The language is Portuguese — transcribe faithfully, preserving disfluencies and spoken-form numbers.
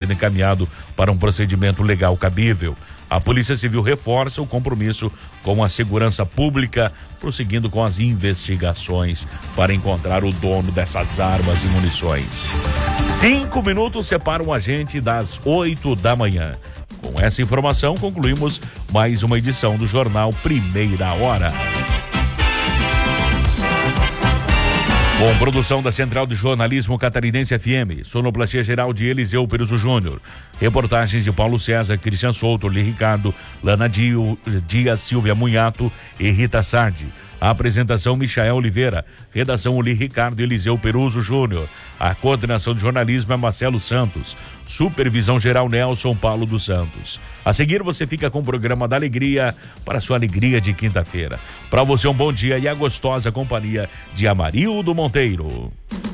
sido encaminhado para um procedimento legal cabível. A Polícia Civil reforça o compromisso com a segurança pública, prosseguindo com as investigações para encontrar o dono dessas armas e munições. Cinco minutos separam a gente das oito da manhã. Com essa informação, concluímos mais uma edição do Jornal Primeira Hora. Com produção da Central de Jornalismo Catarinense F M, sonoplastia geral de Eliseu Peruso Júnior, reportagens de Paulo César, Cristian Souto, Li Ricardo, Lana Dio, Dias, Silvia Munhato e Rita Sardi. A apresentação Michael Oliveira, redação Uli Ricardo e Eliseu Peruso Júnior. A coordenação de jornalismo é Marcelo Santos. Supervisão geral Nelson Paulo dos Santos. A seguir você fica com o programa da Alegria para sua alegria de quinta-feira. Para você um bom dia e a gostosa companhia de Amarildo Monteiro.